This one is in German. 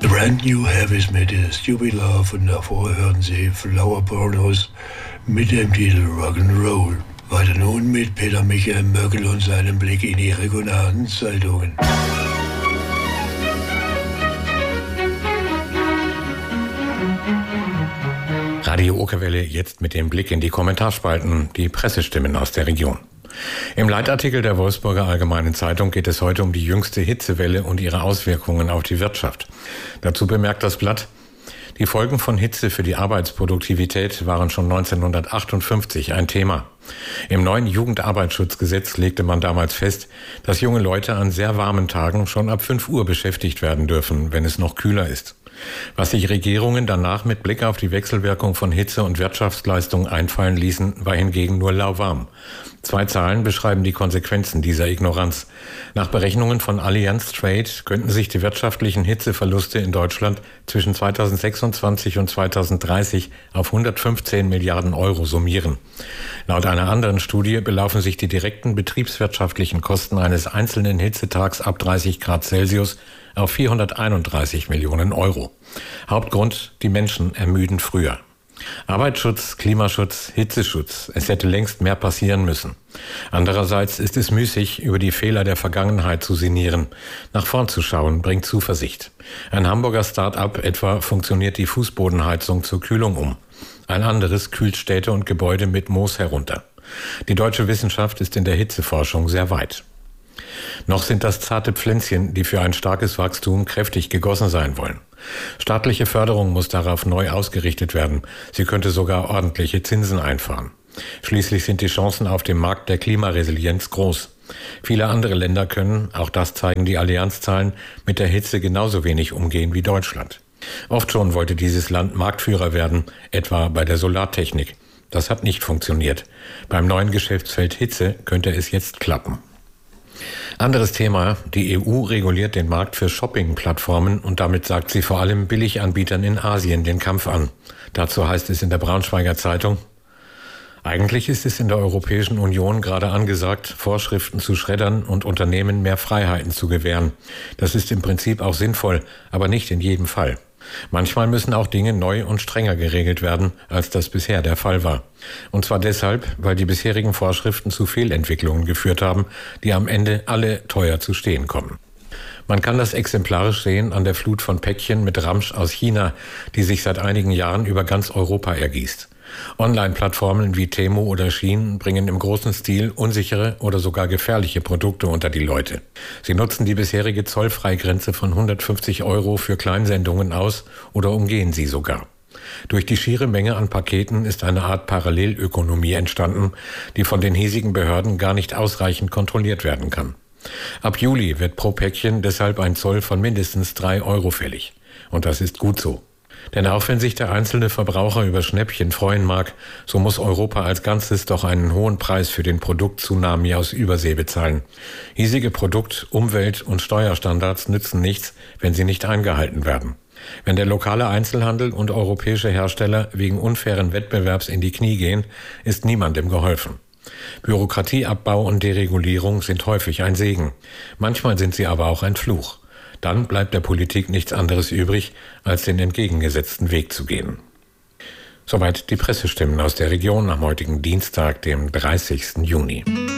Brand New Heavies mit Stupid Love und davor hören Sie Flower Pornos mit dem Titel Rock'n'Roll. Weiter nun mit Peter Michael Möckel und seinem Blick in die regionalen Zeitungen. Radio Okerwelle jetzt mit dem Blick in die Kommentarspalten, die Pressestimmen aus der Region. Im Leitartikel der Wolfsburger Allgemeinen Zeitung geht es heute um die jüngste Hitzewelle und ihre Auswirkungen auf die Wirtschaft. Dazu bemerkt das Blatt: Die Folgen von Hitze für die Arbeitsproduktivität waren schon 1958 ein Thema. Im neuen Jugendarbeitsschutzgesetz legte man damals fest, dass junge Leute an sehr warmen Tagen schon ab 5 Uhr beschäftigt werden dürfen, wenn es noch kühler ist. Was sich Regierungen danach mit Blick auf die Wechselwirkung von Hitze und Wirtschaftsleistung einfallen ließen, war hingegen nur lauwarm. 2 Zahlen beschreiben die Konsequenzen dieser Ignoranz. Nach Berechnungen von Allianz Trade könnten sich die wirtschaftlichen Hitzeverluste in Deutschland zwischen 2026 und 2030 auf 115 Milliarden Euro summieren. Laut einer anderen Studie belaufen sich die direkten betriebswirtschaftlichen Kosten eines einzelnen Hitzetags ab 30 Grad Celsius auf 431 Millionen Euro. Hauptgrund: die Menschen ermüden früher. Arbeitsschutz, Klimaschutz, Hitzeschutz. Es hätte längst mehr passieren müssen. Andererseits ist es müßig, über die Fehler der Vergangenheit zu sinnieren. Nach vorn zu schauen bringt Zuversicht. Ein Hamburger Start-up etwa funktioniert die Fußbodenheizung zur Kühlung um. Ein anderes kühlt Städte und Gebäude mit Moos herunter. Die deutsche Wissenschaft ist in der Hitzeforschung sehr weit. Noch sind das zarte Pflänzchen, die für ein starkes Wachstum kräftig gegossen sein wollen. Staatliche Förderung muss darauf neu ausgerichtet werden. Sie könnte sogar ordentliche Zinsen einfahren. Schließlich sind die Chancen auf dem Markt der Klimaresilienz groß. Viele andere Länder können, auch das zeigen die Allianzzahlen, mit der Hitze genauso wenig umgehen wie Deutschland. Oft schon wollte dieses Land Marktführer werden, etwa bei der Solartechnik. Das hat nicht funktioniert. Beim neuen Geschäftsfeld Hitze könnte es jetzt klappen. Anderes Thema: Die EU reguliert den Markt für Shopping-Plattformen und damit sagt sie vor allem Billiganbietern in Asien den Kampf an. Dazu heißt es in der Braunschweiger Zeitung: Eigentlich ist es in der Europäischen Union gerade angesagt, Vorschriften zu schreddern und Unternehmen mehr Freiheiten zu gewähren. Das ist im Prinzip auch sinnvoll, aber nicht in jedem Fall. Manchmal müssen auch Dinge neu und strenger geregelt werden, als das bisher der Fall war. Und zwar deshalb, weil die bisherigen Vorschriften zu Fehlentwicklungen geführt haben, die am Ende alle teuer zu stehen kommen. Man kann das exemplarisch sehen an der Flut von Päckchen mit Ramsch aus China, die sich seit einigen Jahren über ganz Europa ergießt. Online-Plattformen wie Temu oder Shein bringen im großen Stil unsichere oder sogar gefährliche Produkte unter die Leute. Sie nutzen die bisherige Zollfreigrenze von 150 € für Kleinsendungen aus oder umgehen sie sogar. Durch die schiere Menge an Paketen ist eine Art Parallelökonomie entstanden, die von den hiesigen Behörden gar nicht ausreichend kontrolliert werden kann. Ab Juli wird pro Päckchen deshalb ein Zoll von mindestens 3 € fällig. Und das ist gut so. Denn auch wenn sich der einzelne Verbraucher über Schnäppchen freuen mag, so muss Europa als Ganzes doch einen hohen Preis für den Produkt-Tsunami aus Übersee bezahlen. Hiesige Produkt-, Umwelt- und Steuerstandards nützen nichts, wenn sie nicht eingehalten werden. Wenn der lokale Einzelhandel und europäische Hersteller wegen unfairen Wettbewerbs in die Knie gehen, ist niemandem geholfen. Bürokratieabbau und Deregulierung sind häufig ein Segen. Manchmal sind sie aber auch ein Fluch. Dann bleibt der Politik nichts anderes übrig, als den entgegengesetzten Weg zu gehen. Soweit die Pressestimmen aus der Region am heutigen Dienstag, dem 30. Juni.